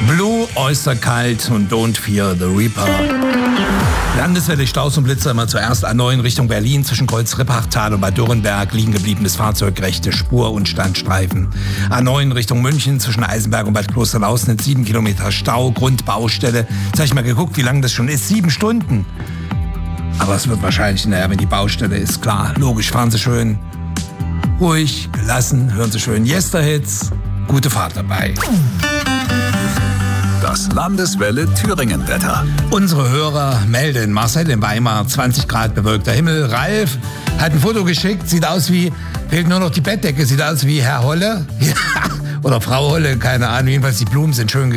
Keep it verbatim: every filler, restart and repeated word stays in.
Blue Oyster Cult und Don't Fear the Reaper. Landeswelle, Staus und Blitzer immer zuerst A neun Richtung Berlin zwischen Kreuz-Rippachtal und Bad Dürrenberg, liegen gebliebenes Fahrzeug, rechte Spur- und Standstreifen. A neun Richtung München zwischen Eisenberg und Bad Klosterlausnitz, sieben Kilometer Stau, Grundbaustelle. Jetzt habe ich mal geguckt, wie lange das schon ist. Sieben Stunden. Aber es wird wahrscheinlich, naja, wenn die Baustelle ist, klar, logisch, fahren Sie schön ruhig, gelassen, hören Sie schön Yesterhits. Gute Fahrt dabei. Das Landeswelle Thüringen-Wetter. Unsere Hörer melden: Marcel in Weimar, zwanzig Grad bewölkter Himmel. Ralf hat ein Foto geschickt, sieht aus wie, fehlt nur noch die Bettdecke, sieht aus wie Herr Holle. Oder Frau Holle, keine Ahnung, jedenfalls die Blumen sind schön